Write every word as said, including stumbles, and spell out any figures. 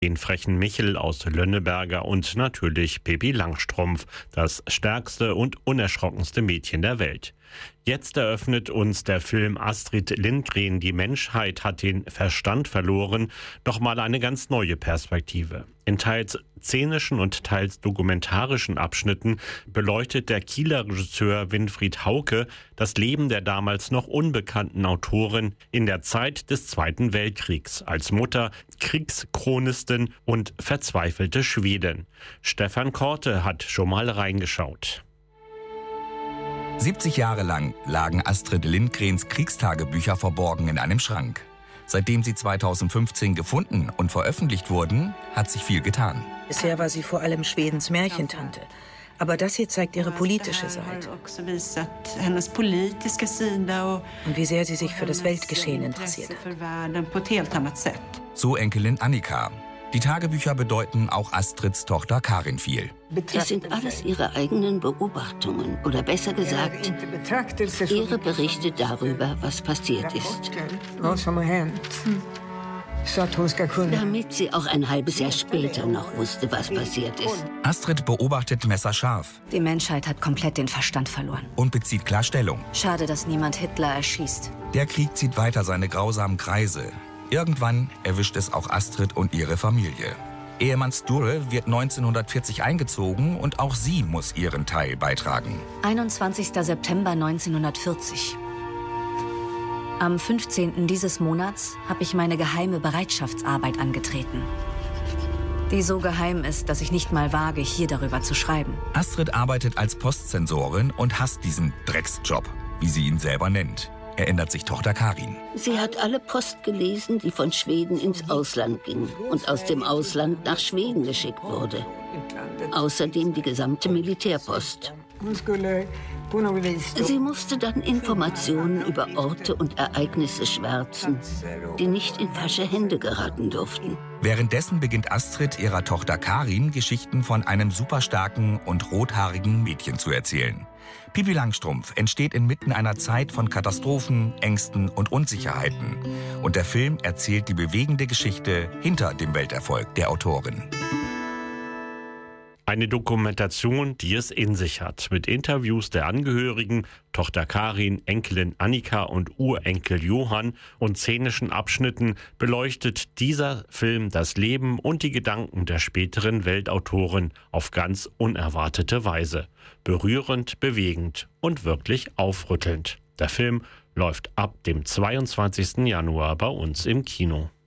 den frechen Michel aus Lönneberger und natürlich Pippi Langstrumpf, das stärkste und unerschrockenste Mädchen der Welt. Jetzt eröffnet uns der Film Astrid Lindgren, die Menschheit hat den Verstand verloren, nochmal eine ganz neue Perspektive. In teils szenischen und teils dokumentarischen Abschnitten beleuchtet der Kieler Regisseur Winfried Hauke das Leben der damals noch unbekannten Autorin in der Zeit des Zweiten Weltkriegs als Mutter, Kriegschronistin und verzweifelte Schwedin. Stefan Korte hat schon mal reingeschaut. siebzig Jahre lang lagen Astrid Lindgrens Kriegstagebücher verborgen in einem Schrank. Seitdem sie zweitausendfünfzehn gefunden und veröffentlicht wurden, hat sich viel getan. Bisher war sie vor allem Schwedens Märchentante. Aber das hier zeigt ihre politische Seite. Und wie sehr sie sich für das Weltgeschehen interessiert hat. So Enkelin Annika. Die Tagebücher bedeuten auch Astrids Tochter Karin viel. Es sind alles ihre eigenen Beobachtungen oder besser gesagt, ihre Berichte darüber, was passiert ist. Damit sie auch ein halbes Jahr später noch wusste, was passiert ist. Astrid beobachtet messerscharf. Die Menschheit hat komplett den Verstand verloren. Und bezieht klar Stellung. Schade, dass niemand Hitler erschießt. Der Krieg zieht weiter seine grausamen Kreise. Irgendwann erwischt es auch Astrid und ihre Familie. Ehemann Sture wird neunzehnhundertvierzig eingezogen und auch sie muss ihren Teil beitragen. einundzwanzigster September neunzehnhundertvierzig. Am fünfzehnten dieses Monats habe ich meine geheime Bereitschaftsarbeit angetreten. Die so geheim ist, dass ich nicht mal wage, hier darüber zu schreiben. Astrid arbeitet als Postsensorin und hasst diesen Drecksjob, wie sie ihn selber nennt. Erinnert sich Tochter Karin. Sie hat alle Post gelesen, die von Schweden ins Ausland ging und aus dem Ausland nach Schweden geschickt wurde. Außerdem die gesamte Militärpost. Sie musste dann Informationen über Orte und Ereignisse schwärzen, die nicht in falsche Hände geraten durften. Währenddessen beginnt Astrid ihrer Tochter Karin Geschichten von einem superstarken und rothaarigen Mädchen zu erzählen. Pippi Langstrumpf entsteht inmitten einer Zeit von Katastrophen, Ängsten und Unsicherheiten. Und der Film erzählt die bewegende Geschichte hinter dem Welterfolg der Autorin. Eine Dokumentation, die es in sich hat, mit Interviews der Angehörigen, Tochter Karin, Enkelin Annika und Urenkel Johann und szenischen Abschnitten beleuchtet dieser Film das Leben und die Gedanken der späteren Weltautorin auf ganz unerwartete Weise. Berührend, bewegend und wirklich aufrüttelnd. Der Film läuft ab dem zweiundzwanzigsten Januar bei uns im Kino.